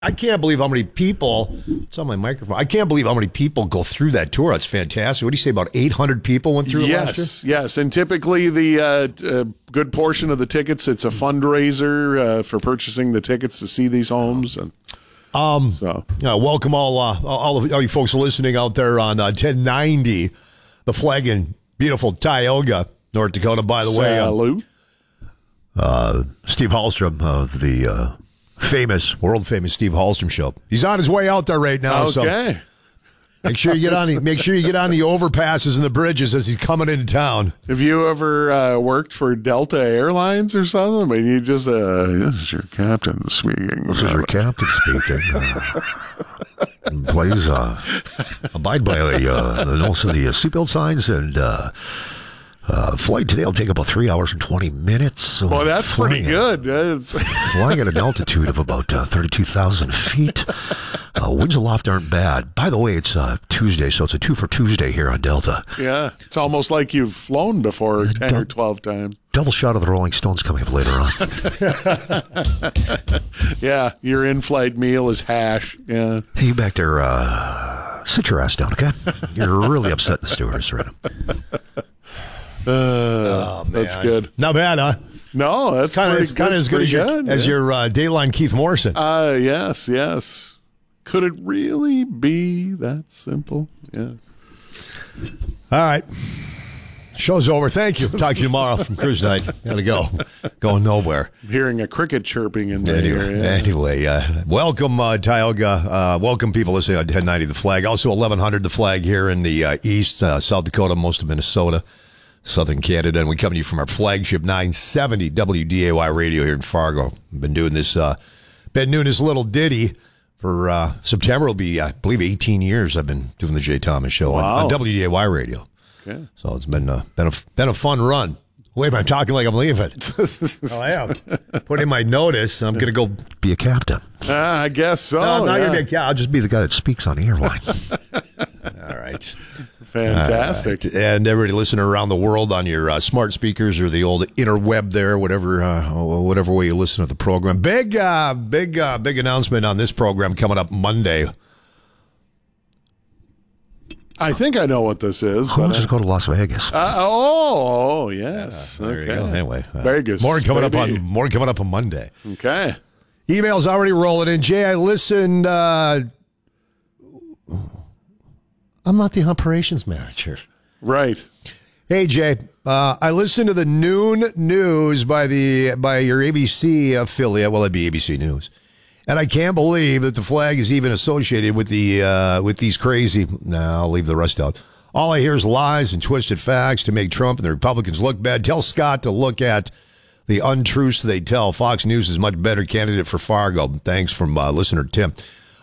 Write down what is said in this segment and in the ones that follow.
I can't believe how many people, it's on my microphone, I can't believe how many people go through that tour. That's fantastic. What do you say, about 800 people went through it last year? Yes, and typically the good portion of the tickets, it's a fundraiser for purchasing the tickets to see these homes. And welcome all you folks listening out there on 1090, the flag in beautiful Tioga, North Dakota, by the way. Salute. Steve Hallstrom of the world famous Steve Hallstrom show. He's on his way out there right now. Okay. So make sure you get on the overpasses and the bridges as he's coming into town. Have you ever worked for Delta Airlines or something? I mean, you just this is your captain speaking. This is your captain speaking. Please abide by also the seatbelt signs and. Flight today will take about 3 hours and 20 minutes. Well, that's pretty good. Flying at an altitude of about 32,000 feet. Winds aloft aren't bad. By the way, it's Tuesday, so it's a 2 for Tuesday here on Delta. Yeah, it's almost like you've flown before 10 or 12 times. Double shot of the Rolling Stones coming up later on. Yeah, your in-flight meal is hash. Yeah. Hey, you back there, sit your ass down, okay? You're really upsetting the stewardess right now. That's good. Not bad, huh? No, that's kind of as good as your Dayline Keith Morrison. Yes. Could it really be that simple? Yeah. All right. Show's over. Thank you. Talk to you tomorrow from Cruise Night. Gotta go. Going nowhere. I'm hearing a cricket chirping in there. Anyway, welcome, Tioga. Welcome, people listening on 1090 The Flag. Also, 1100 The Flag here in the east, South Dakota, most of Minnesota. Southern Canada, and we come to you from our flagship 970 WDAY radio here in Fargo. We've been doing this little ditty for September. Will be, I believe, 18 years I've been doing the Jay Thomas Show on WDAY radio. Okay. So it's been a fun run. Wait, I'm talking like I'm leaving. I am. Put in my notice, and I'm going to go be a captain. I guess so. No, I'm not going to be a captain. I'll just be the guy that speaks on the airline. All right. Fantastic. And everybody listening around the world on your smart speakers or the old interweb there, whatever way you listen to the program. Big announcement on this program coming up Monday. I think I know what this is. Who wants to go to Las Vegas? Yes. There you go. Anyway, Vegas. More coming up on Monday. Okay. Emails already rolling in. Jay, I listened. I'm not the operations manager. Right. Hey, Jay, I listened to the noon news by your ABC affiliate. Well, it'd be ABC News. And I can't believe that the flag is even associated with these crazy. I'll leave the rest out. All I hear is lies and twisted facts to make Trump and the Republicans look bad. Tell Scott to look at the untruths they tell. Fox News is a much better candidate for Fargo. Thanks from listener Tim.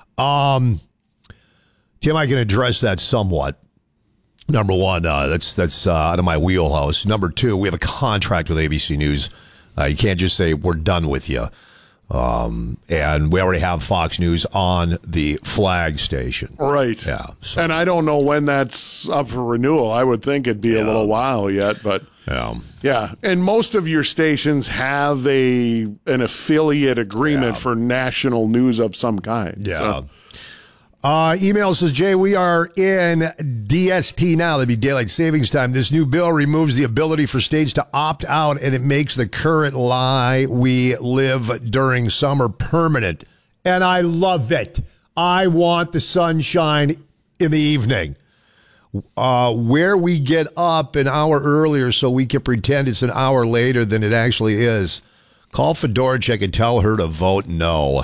Tim, I can address that somewhat. Number one, that's out of my wheelhouse. Number two, we have a contract with ABC News. You can't just say we're done with you. And we already have Fox News on the flag station. Right. Yeah. So. And I don't know when that's up for renewal. I would think it'd be a little while yet, but yeah. And most of your stations have an affiliate agreement for national news of some kind. Yeah. So. Email says, Jay, we are in DST now. That'd be daylight savings time. This new bill removes the ability for states to opt out, and it makes the current lie we live during summer permanent. And I love it. I want the sunshine in the evening. Where we get up an hour earlier so we can pretend it's an hour later than it actually is. Call Fedorchak and tell her to vote no.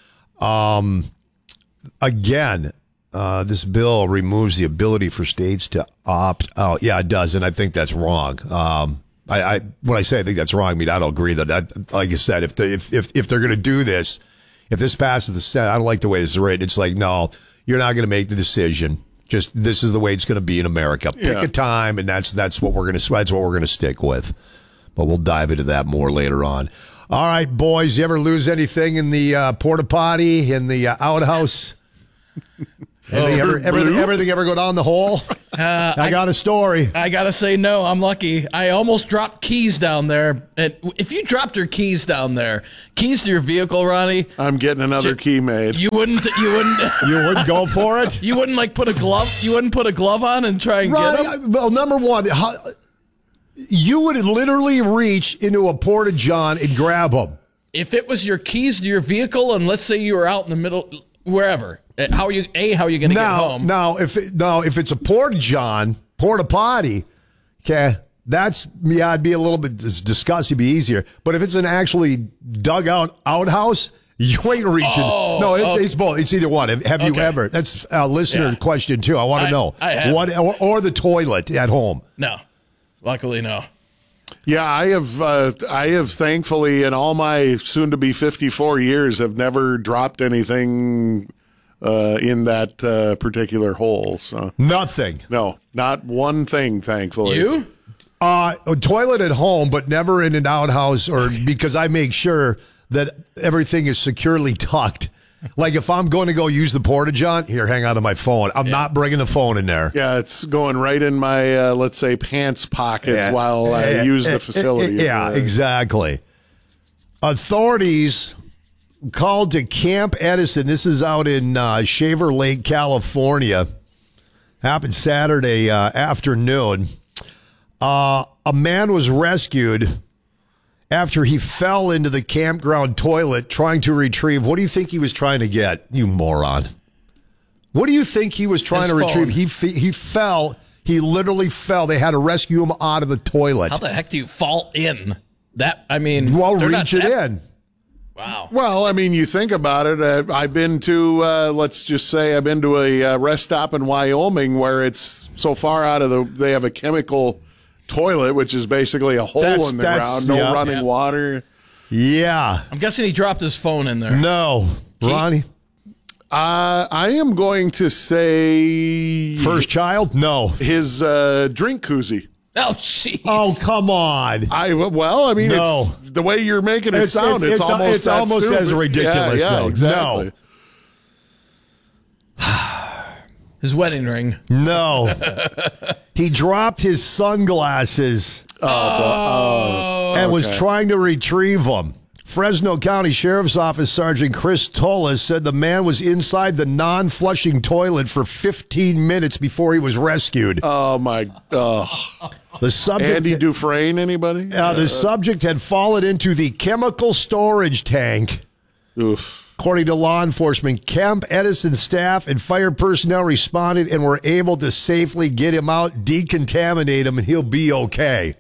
Again, this bill removes the ability for states to opt out. Yeah, it does, and I think that's wrong. When I say I think that's wrong, I mean I don't agree that like I said, if they're going to do this, if this passes the Senate, I don't like the way this is written. It's like, no, you're not going to make the decision. Just this is the way it's going to be in America. Pick a time, and that's what we're going to stick with. But we'll dive into that more later on. All right, boys, you ever lose anything in the porta potty, in the outhouse? Everything ever go down the hole? I got a story. I got to say, no, I'm lucky. I almost dropped keys down there. And if you dropped your keys down there, keys to your vehicle, Ronnie. I'm getting another key made. You wouldn't go for it? You wouldn't put a glove on and try and get them? Well, number one, you would literally reach into a Porta-John and grab them. If it was your keys to your vehicle, and let's say you were out in the middle, wherever, how are you going to get home? Now, if it's a Porta-John, porta potty, okay, I'd be a little bit disgusted. It'd be easier. But if it's an actually dug out outhouse, you ain't reaching. It's both. It's either one. Have you ever? That's a listener question too. I want to know. I have. What or the toilet at home? No, luckily no. Yeah, I have thankfully in all my soon to be 54 years have never dropped anything in that particular hole. So nothing. No, not one thing, thankfully. You? A toilet at home, but never in an outhouse, or because I make sure that everything is securely tucked. Like if I'm going to go use the Porta-John, here, hang on to my phone. I'm not bringing the phone in there. Yeah, it's going right in my, let's say, pants pockets while I use the facility. Yeah, exactly. Authorities called to Camp Edison. This is out in Shaver Lake, California. Happened Saturday afternoon. A man was rescued after he fell into the campground toilet trying to retrieve. What do you think he was trying to get, you moron? What do you think he was trying to retrieve? He fell. He literally fell. They had to rescue him out of the toilet. How the heck do you fall in? Reach it in. Wow. Well, I mean, you think about it. I've been to, let's just say I've been to a rest stop in Wyoming where it's so far out of they have a chemical toilet, which is basically a hole in the ground, no running water. Yeah. I'm guessing he dropped his phone in there. No. Ronnie? I am going to say... First child? No. His drink koozie. Oh, jeez. Oh, come on. It's the way you're making it sound. It's almost as ridiculous, though. Exactly. No. His wedding ring. No. He dropped his sunglasses and was trying to retrieve them. Fresno County Sheriff's Office Sergeant Chris Tola said the man was inside the non-flushing toilet for 15 minutes before he was rescued. Oh, my God. The subject, Andy Dufresne, anybody? The subject had fallen into the chemical storage tank. Oof. According to law enforcement, Camp Edison staff and fire personnel responded and were able to safely get him out, decontaminate him, and he'll be okay.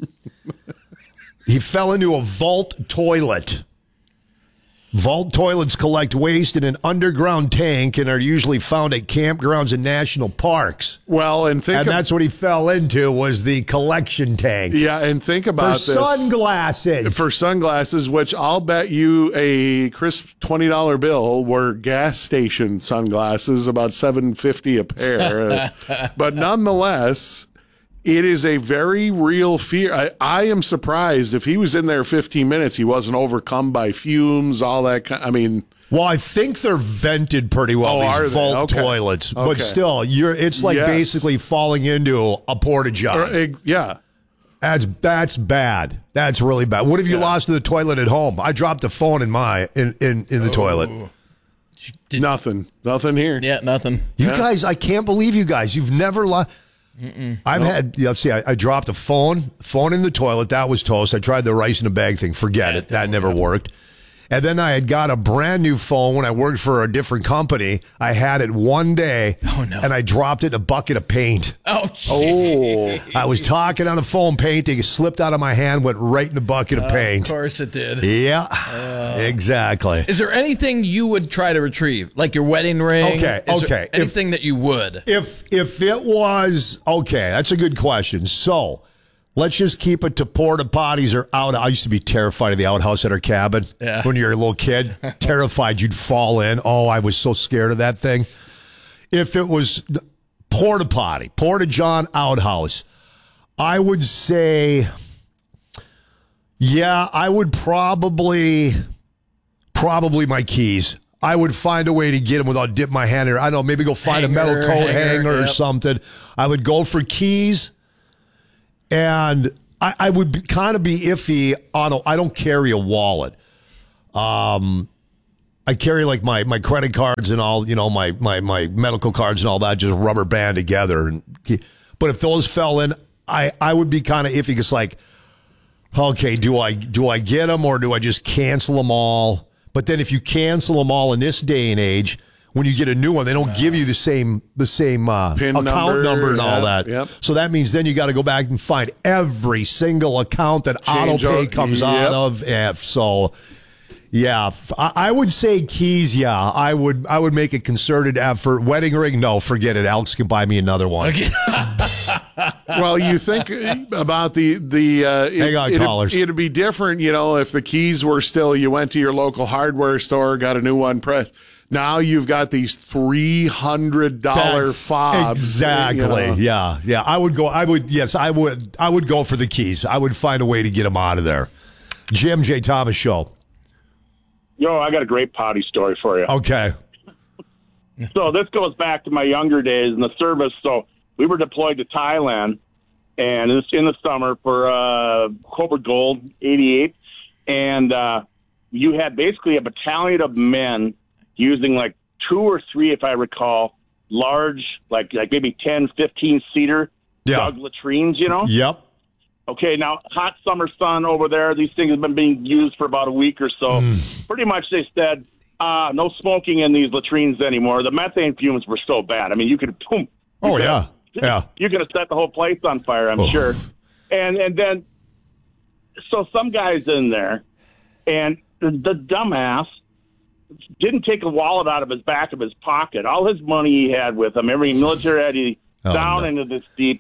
He fell into a vault toilet. Vault toilets collect waste in an underground tank and are usually found at campgrounds and national parks. Well, and that's what he fell into, was the collection tank. Yeah, and think about this. Sunglasses. For sunglasses, which I'll bet you a crisp $20 bill were gas station sunglasses, about $7.50 a pair. But nonetheless, it is a very real fear. I am surprised if he was in there 15 minutes, he wasn't overcome by fumes, all that well, I think they're vented pretty well, these vault toilets. Okay. But still, it's like basically falling into a Porta-John. Yeah. That's bad. That's really bad. What have you lost in the toilet at home? I dropped the phone in the toilet. Nothing here. Yeah, nothing. You guys, I can't believe you guys. You've never lost. Let's see, I dropped a phone in the toilet. That was toast. I tried the rice in a bag thing. Forget it. That never worked. And then I had got a brand new phone when I worked for a different company. I had it one day, and I dropped it in a bucket of paint. Oh, I was talking on the phone, painting. It slipped out of my hand, went right in the bucket of paint. Of course it did. Yeah, exactly. Is there anything you would try to retrieve, like your wedding ring? Okay. Anything that you would? If it was, that's a good question. So let's just keep it to porta potties or out. I used to be terrified of the outhouse at our cabin when you're a little kid. Terrified you'd fall in. Oh, I was so scared of that thing. If it was porta potty, Porta-John outhouse, I would say, I would probably my keys. I would find a way to get them without dipping my hand in. I don't know, maybe go find a metal coat hanger or something. I would go for keys, and I would kind of be iffy on I don't carry a wallet. I carry like my credit cards and all, my medical cards and all that, just rubber band together. But if those fell in, I would be kind of iffy because like, okay, do I get them or do I just cancel them all? But then if you cancel them all in this day and age, when you get a new one, they don't give you the same PIN account number and all that. Yep. So that means then you got to go back and find every single account that AutoPay comes out of. So. Yeah, I would say keys. Yeah, I would make a concerted effort. Wedding ring, no, forget it. Alex can buy me another one. Okay. Well, you think about hang on, callers. It'd be different, if the keys were still. You went to your local hardware store, got a new one pressed. Now you've got these $300 fobs. Exactly. Yeah. I would go for the keys. I would find a way to get them out of there. Jim J. Thomas Show. Yo, I got a great potty story for you. Okay. So this goes back to my younger days in the service. So we were deployed to Thailand, and it's in the summer for Cobra Gold 88. And you had basically a battalion of men using like 2 or 3, if I recall, large, like maybe 10, 15-seater dug latrines, Yep. Okay, now, hot summer sun over there. These things have been being used for about a week or so. Pretty much they said, no smoking in these latrines anymore. The methane fumes were so bad. I mean, you could, boom. Yeah. You could have set the whole place on fire, I'm sure. And then, so some guy's in there, and the dumbass didn't take a wallet out of his back of his pocket. All his money he had with him, every military had into this deep.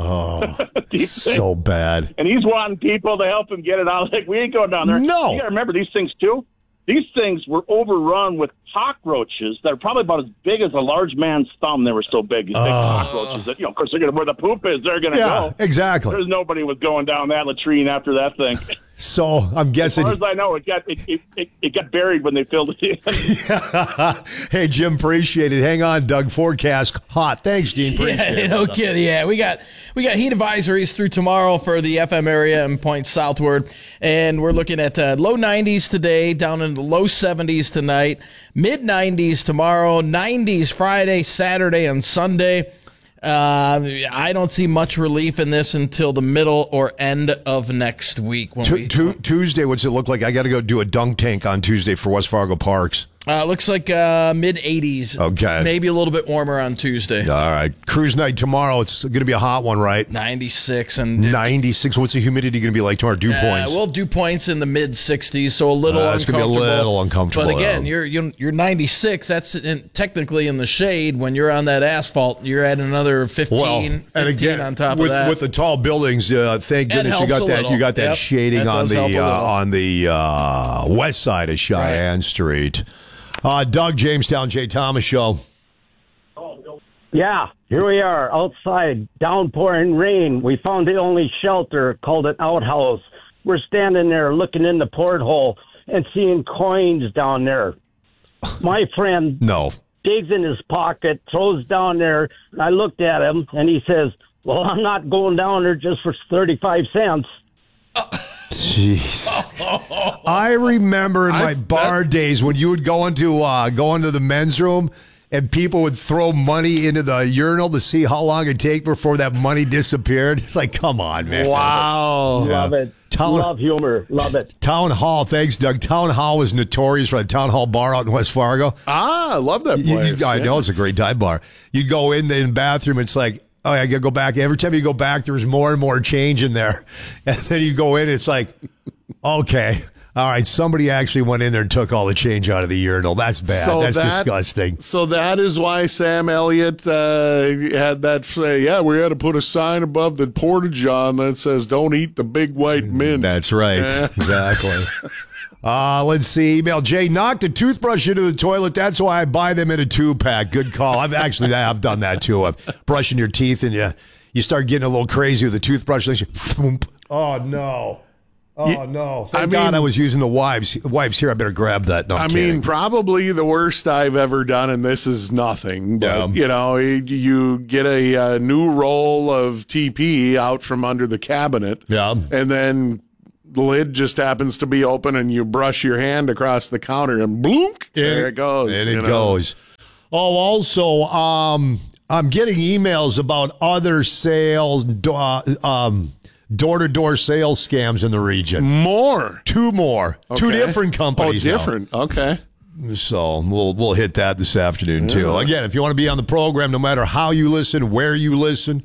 So bad. And he's wanting people to help him get it out. Like, we ain't going down there. No. You got to remember these things, too. These things were overrun with cockroaches that are probably about as big as a large man's thumb. They were so big, these big cockroaches that, of course, they're going to, where the poop is, they're going to go. Exactly. There's nobody was going down that latrine after that thing. So I'm guessing. As far as I know, it got buried when they filled it in. Hey, Jim, appreciate it. Hang on, Doug. Forecast hot. Thanks, Dean. Appreciate it. No kidding. Yeah, we got heat advisories through tomorrow for the FM area and points southward, and we're looking at low 90s today, down in the low 70s tonight, mid 90s tomorrow, 90s Friday, Saturday, and Sunday. I don't see much relief in this until the middle or end of next week. Tuesday, what's it look like? I got to go do a dunk tank on Tuesday for West Fargo Parks. Looks like mid 80s. Okay. Maybe a little bit warmer on Tuesday. All right. Cruise night tomorrow. It's going to be a hot one, right? 96. 96. What's the humidity going to be like tomorrow? Dew points? We'll dew points in the mid 60s, so a little uncomfortable. It's going to be a little uncomfortable. But again, you're 96. That's technically in the shade. When you're on that asphalt, you're at another 15 and again, on top of that. With the tall buildings, thank goodness you got that shading on the west side of Cheyenne Street. Doug, Jamestown, Jay Thomas Show. Yeah, here we are outside, downpouring rain. We found the only shelter, called an outhouse. We're standing there looking in the porthole and seeing coins down there. My friend digs in his pocket, throws down there. And I looked at him, and he says, well, I'm not going down there just for 35 cents. Jeez. I remember in my bar days when you would go into the men's room and people would throw money into the urinal to see how long it'd take before that money disappeared. It's like, come on, man. Wow. Love it. Love humor. Love it. Town Hall. Thanks, Doug. Town Hall was notorious for the Town Hall bar out in West Fargo. I love that place. I know it's a great dive bar. You'd go in the bathroom. It's like, oh, I got to go back. Every time you go back, there's more and more change in there. And then you go in, it's like, okay, all right, somebody actually went in there and took all the change out of the urinal. That's bad. That's disgusting. So that is why Sam Elliott had that, we had to put a sign above the porta-john that says, don't eat the big white mint. That's right. Exactly. Let's see. Email Jay, knocked a toothbrush into the toilet. That's why I buy them in a 2-pack. Good call. I've done that too. Brushing your teeth and you start getting a little crazy with the toothbrush. Oh no. Oh, no. Thank God I was using the wives here. I better grab that. No, I'm kidding. Probably the worst I've ever done, and this is nothing. But, you get a new roll of TP out from under the cabinet. Yeah. And then the lid just happens to be open, and you brush your hand across the counter, and bloop, there it goes. And it goes. Oh, also, I'm getting emails about other sales, door-to-door sales scams in the region. Two more. Okay. 2 different companies. Oh, different. Now. Okay. So we'll hit that this afternoon, too. Again, if you want to be on the program, no matter how you listen, where you listen,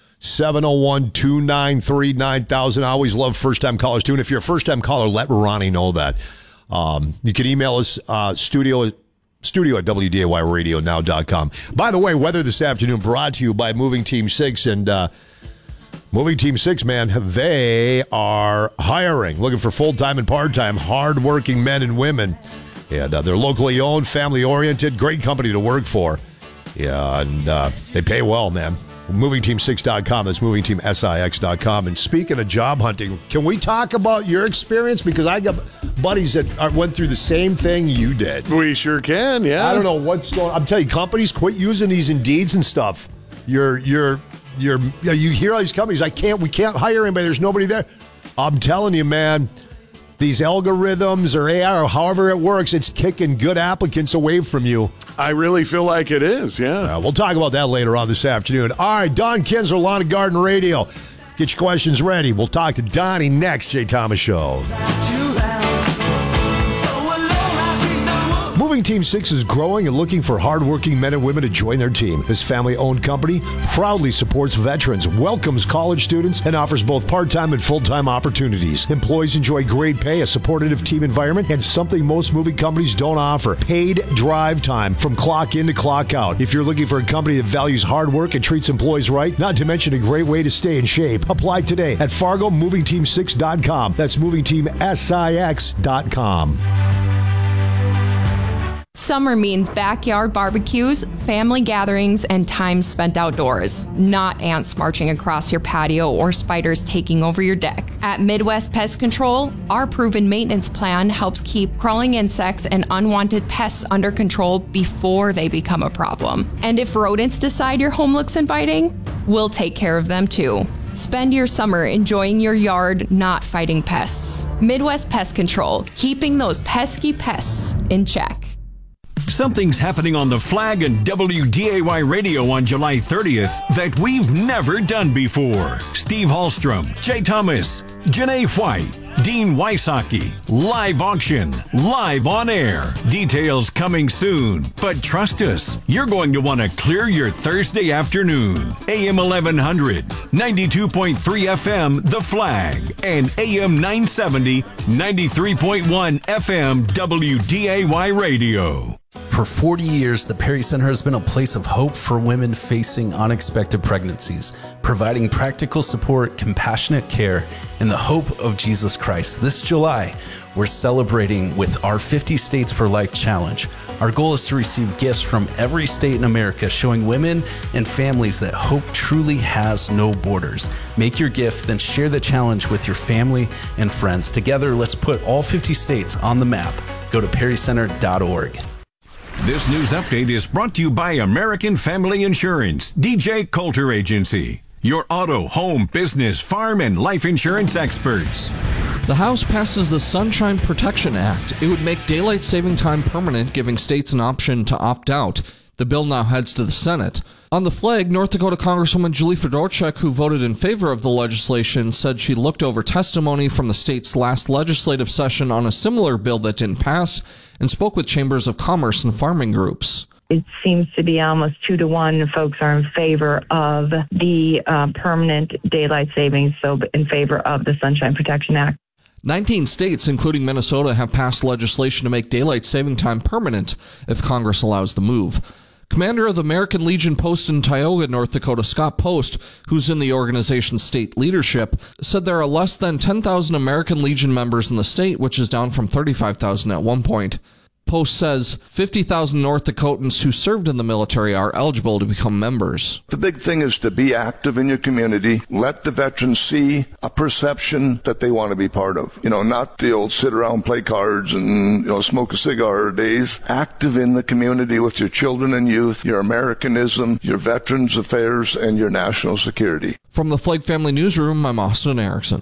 701-293-9000. I always love first-time callers, too. And if you're a first-time caller, let Ronnie know that. You can email us, studio at WDAYRadioNow.com. By the way, weather this afternoon brought to you by Moving Team 6. And Moving Team 6, man, they are hiring, looking for full-time and part-time, hard-working men and women. And they're locally owned, family-oriented, great company to work for. Yeah, and they pay well, man. MovingTeam6.com. That's MovingTeamSIX.com. And speaking of job hunting, can we talk about your experience? Because I got buddies that went through the same thing you did. We sure can, yeah. I don't know what's going on. I'm telling you, companies quit using these Indeeds and stuff. You hear all these companies, we can't hire anybody. There's nobody there. I'm telling you, man, these algorithms or AI or however it works, it's kicking good applicants away from you. I really feel like it is, yeah. We'll talk about that later on this afternoon. All right, Don Kinsler, Lawn and Garden Radio. Get your questions ready. We'll talk to Donnie next, Jay Thomas Show. Moving Team 6 is growing and looking for hardworking men and women to join their team. This family-owned company proudly supports veterans, welcomes college students, and offers both part-time and full-time opportunities. Employees enjoy great pay, a supportive team environment, and something most moving companies don't offer: paid drive time from clock in to clock out. If you're looking for a company that values hard work and treats employees right, not to mention a great way to stay in shape, apply today at FargoMovingTeam6.com. That's MovingTeamSIX.com. Summer means backyard barbecues, family gatherings, and time spent outdoors, not ants marching across your patio or spiders taking over your deck. At Midwest Pest Control, our proven maintenance plan helps keep crawling insects and unwanted pests under control before they become a problem. And if rodents decide your home looks inviting, we'll take care of them too. Spend your summer enjoying your yard, not fighting pests. Midwest Pest Control, keeping those pesky pests in check. Something's happening on the Flag and WDAY Radio on July 30th that we've never done before. Steve Hallstrom, Jay Thomas, Janae White, Dean Wysocki, live auction, live on air. Details coming soon, but trust us, you're going to want to clear your Thursday afternoon. AM 1100, 92.3 FM, The Flag, and AM 970, 93.1 FM, WDAY Radio. For 40 years, the Perry Center has been a place of hope for women facing unexpected pregnancies, providing practical support, compassionate care, and the hope of Jesus Christ. This July, we're celebrating with our 50 States for Life Challenge. Our goal is to receive gifts from every state in America, showing women and families that hope truly has no borders. Make your gift, then share the challenge with your family and friends. Together, let's put all 50 states on the map. Go to perrycenter.org. This news update is brought to you by American Family Insurance, DJ Coulter Agency, your auto, home, business, farm, and life insurance experts. The House passes the Sunshine Protection Act. It would make daylight saving time permanent, giving states an option to opt out. The bill now heads to the Senate. On the Flag, North Dakota Congresswoman Julie Fedorchak, who voted in favor of the legislation, said she looked over testimony from the state's last legislative session on a similar bill that didn't pass and spoke with chambers of commerce and farming groups. It seems to be almost 2-to-1 folks are in favor of the permanent daylight savings, so in favor of the Sunshine Protection Act. 19 states, including Minnesota, have passed legislation to make daylight saving time permanent if Congress allows the move. Commander of the American Legion Post in Tioga, North Dakota, Scott Post, who's in the organization's state leadership, said there are less than 10,000 American Legion members in the state, which is down from 35,000 at one point. Post says 50,000 North Dakotans who served in the military are eligible to become members. The big thing is to be active in your community. Let the veterans see a perception that they want to be part of. Not the old sit around, play cards, and smoke a cigar days. Active in the community with your children and youth, your Americanism, your veterans affairs, and your national security. From the Flagg Family Newsroom, I'm Austin Erickson.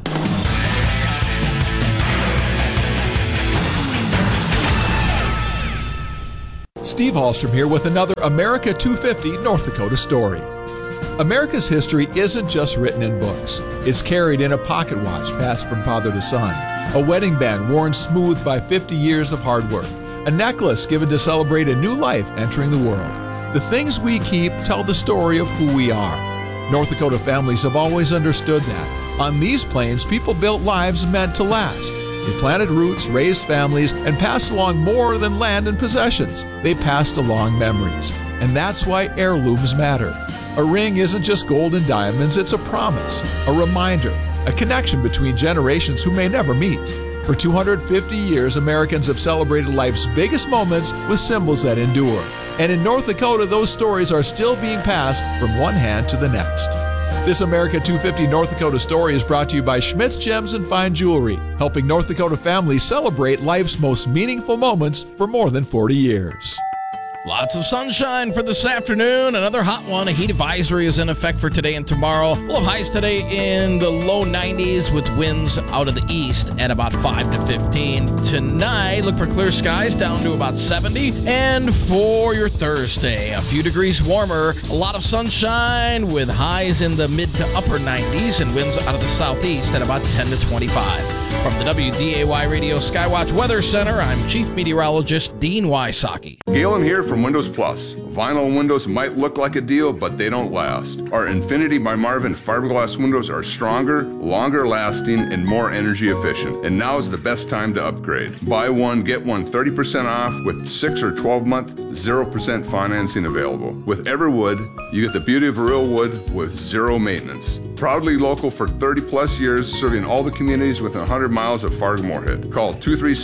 Steve Hallstrom here with another America 250 North Dakota story. America's history isn't just written in books. It's carried in a pocket watch passed from father to son, a wedding band worn smooth by 50 years of hard work, a necklace given to celebrate a new life entering the world. The things we keep tell the story of who we are. North Dakota families have always understood that. On these plains, people built lives meant to last. They planted roots, raised families, and passed along more than land and possessions. They passed along memories. And that's why heirlooms matter. A ring isn't just gold and diamonds, it's a promise, a reminder, a connection between generations who may never meet. For 250 years, Americans have celebrated life's biggest moments with symbols that endure. And in North Dakota, those stories are still being passed from one hand to the next. This America 250 North Dakota story is brought to you by Schmidt's Gems and Fine Jewelry, helping North Dakota families celebrate life's most meaningful moments for more than 40 years. Lots of sunshine for this afternoon. Another hot one. A heat advisory is in effect for today and tomorrow. We'll have highs today in the low 90s with winds out of the east at about 5 to 15. Tonight, look for clear skies down to about 70. And for your Thursday, a few degrees warmer. A lot of sunshine with highs in the mid to upper 90s and winds out of the southeast at about 10 to 25. From the WDAY Radio Skywatch Weather Center, I'm Chief Meteorologist Dean Wysocki. Galen here from Windows Plus. Vinyl windows might look like a deal, but they don't last. Our Infinity by Marvin fiberglass windows are stronger, longer lasting, and more energy efficient. And now is the best time to upgrade. Buy one, get one 30% off with 6 or 12-month, 0% financing available. With Everwood, you get the beauty of real wood with zero maintenance. Proudly local for 30-plus years, serving all the communities within 100 miles of Fargo-Moorhead. Call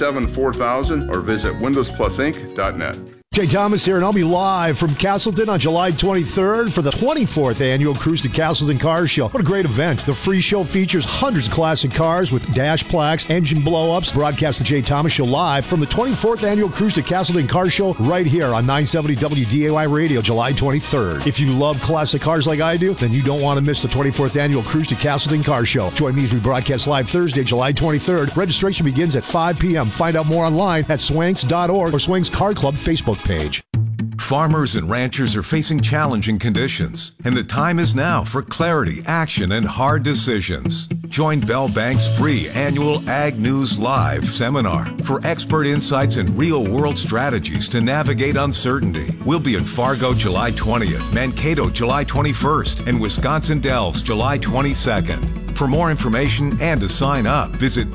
237-4000 or visit windowsplusinc.net. Jay Thomas here, and I'll be live from Castleton on July 23rd for the 24th annual Cruise to Castleton Car Show. What a great event. The free show features hundreds of classic cars with dash plaques, engine blow-ups. Broadcast the Jay Thomas Show live from the 24th annual Cruise to Castleton Car Show right here on 970 WDAY Radio, July 23rd. If you love classic cars like I do, then you don't want to miss the 24th annual Cruise to Castleton Car Show. Join me as we broadcast live Thursday, July 23rd. Registration begins at 5 p.m. Find out more online at swanks.org or Swanks Car Club Facebook page. Farmers and ranchers are facing challenging conditions, and the time is now for clarity, action, and hard decisions. Join Bell Bank's free annual Ag News Live seminar for expert insights and real-world strategies to navigate uncertainty. We'll be in Fargo July 20th, Mankato July 21st, and Wisconsin Dells July 22nd. For more information and to sign up, visit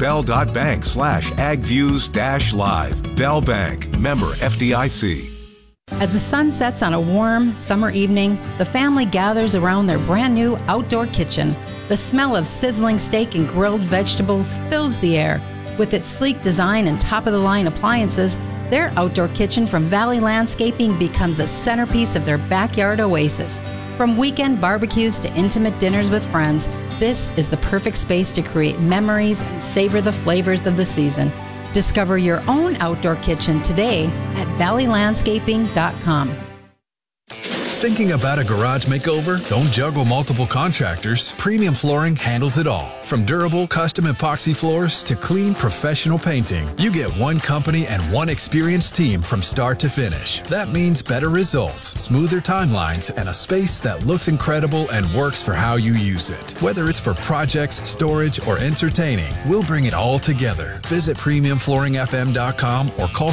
bell.bank/agviews-live. Bell Bank, member FDIC. As the sun sets on a warm summer evening, the family gathers around their brand new outdoor kitchen. The smell of sizzling steak and grilled vegetables fills the air. With its sleek design and top-of-the-line appliances, their outdoor kitchen from Valley Landscaping becomes a centerpiece of their backyard oasis. From weekend barbecues to intimate dinners with friends, this is the perfect space to create memories and savor the flavors of the season. Discover your own outdoor kitchen today at valleylandscaping.com. Thinking about a garage makeover? Don't juggle multiple contractors. Premium Flooring handles it all. From durable custom epoxy floors to clean professional painting, you get one company and one experienced team from start to finish. That means better results, smoother timelines, and a space that looks incredible and works for how you use it. Whether it's for projects, storage, or entertaining, we'll bring it all together. Visit PremiumFlooringFM.com or call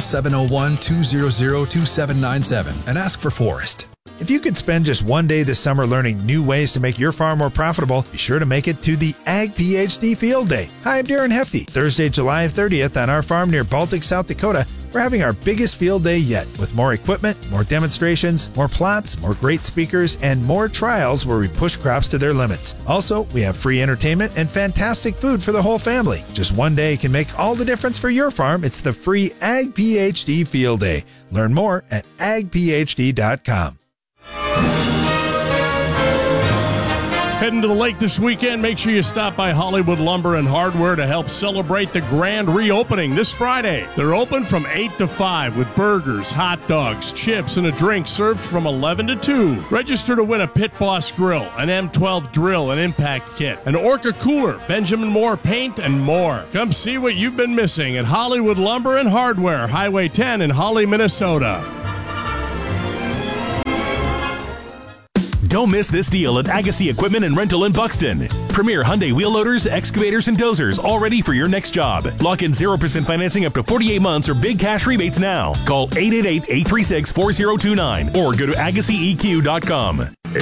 701-200-2797 and ask for Forrest. If you could spend just one day this summer learning new ways to make your farm more profitable, be sure to make it to the Ag PhD Field Day. Hi, I'm Darren Hefty. Thursday, July 30th on our farm near Baltic, South Dakota, We're having our biggest field day yet with more equipment, more demonstrations, more plots, more great speakers, and more trials where we push crops to their limits. Also, we have free entertainment and fantastic food for the whole family. Just one day can make all the difference for your farm. It's the free Ag PhD Field Day. Learn more at agphd.com. Heading to the lake this weekend, make sure you stop by Hollywood Lumber and Hardware to help celebrate the grand reopening this Friday. They're open from 8 to 5 with burgers, hot dogs, chips, and a drink served from 11 to 2. Register to win a Pit Boss grill, an M12 drill, an impact kit, an Orca cooler, Benjamin Moore paint, and more. Come see what you've been missing at Hollywood Lumber and Hardware, Highway 10 in Holly, Minnesota. Don't miss this deal at Agassi Equipment and Rental in Buxton. Premier Hyundai wheel loaders, excavators, and dozers, all ready for your next job. Lock in 0% financing up to 48 months or big cash rebates now. Call 888-836-4029 or go to AgassiEQ.com.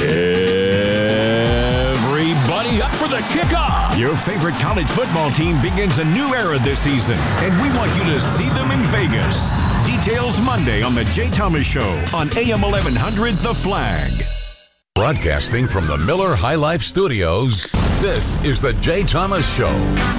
Everybody up for the kickoff! Your favorite college football team begins a new era this season, and we want you to see them in Vegas. Details Monday on The Jay Thomas Show on AM 1100 The Flag. Broadcasting from the Miller High Life Studios, this is The Jay Thomas Show.